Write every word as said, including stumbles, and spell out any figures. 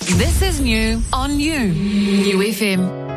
This is new on New. New F M.